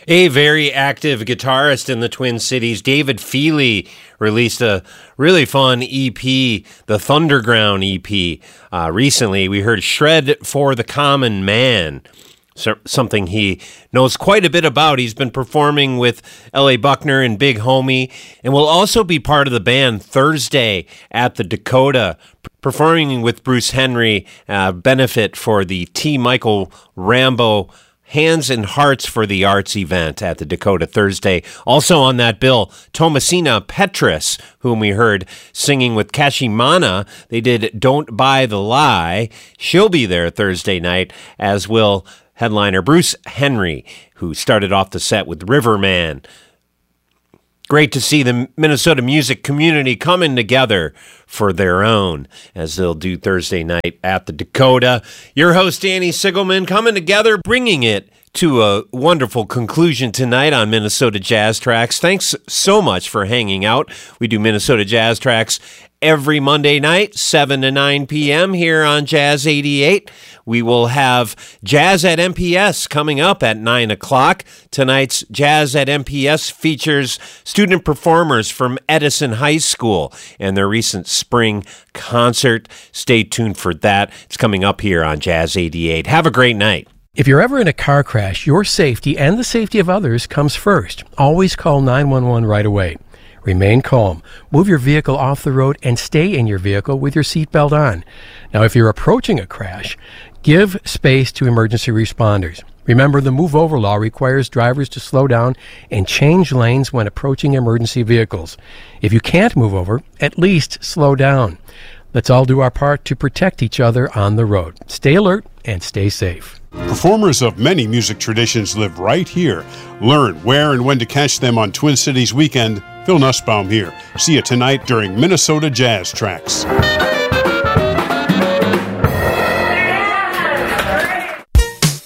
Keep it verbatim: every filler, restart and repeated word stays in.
A very active guitarist in the Twin Cities, David Feely, released a really fun E P, the Thunderground E P. Uh, recently, we heard Shred for the Common Man, so, something he knows quite a bit about. He's been performing with L A Buckner and Big Homie, and will also be part of the band Thursday at the Dakota, performing with Bruce Henry, uh, benefit for the T. Michael Rambo Hands and Hearts for the Arts event at the Dakota Thursday. Also on that bill, Thomasina Petrus, whom we heard singing with Kashimana. They did Don't Buy the Lie. She'll be there Thursday night, as will headliner Bruce Henry, who started off the set with Riverman. Great to see the Minnesota music community coming together for their own, as they'll do Thursday night at the Dakota. Your host, Danny Sigelman, coming together, bringing it to a wonderful conclusion tonight on Minnesota Jazz Tracks. Thanks so much for hanging out. We do Minnesota Jazz Tracks every Monday night, seven to nine p.m. here on Jazz eighty-eight. We will have Jazz at M P S coming up at nine o'clock. Tonight's Jazz at M P S features student performers from Edison High School and their recent spring concert. Stay tuned for that. It's coming up here on Jazz eighty-eight. Have a great night. If you're ever in a car crash, your safety and the safety of others comes first. Always call nine one one right away. Remain calm. Move your vehicle off the road and stay in your vehicle with your seatbelt on. Now, if you're approaching a crash, give space to emergency responders. Remember, the Move Over law requires drivers to slow down and change lanes when approaching emergency vehicles. If you can't move over, at least slow down. Let's all do our part to protect each other on the road. Stay alert and stay safe. Performers of many music traditions live right here. Learn where and when to catch them on Twin Cities Weekend. Phil Nussbaum here. See you tonight during Minnesota Jazz Tracks.